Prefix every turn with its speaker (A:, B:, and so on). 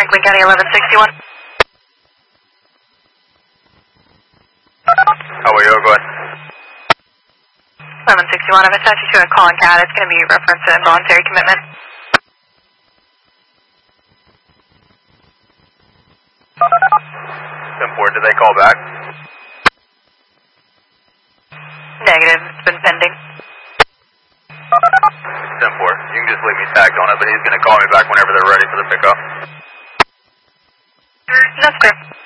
A: Franklin County 1161.
B: How are you? Go ahead.
A: 1161, I've attached you to a call and CAD. It's going to be reference to involuntary commitment.
B: 10-4, did they call back?
A: Negative, it's been pending.
B: 10-4, you can just leave me tagged on it, but he's going to call me back whenever they're ready for the pickup.
A: That's clear.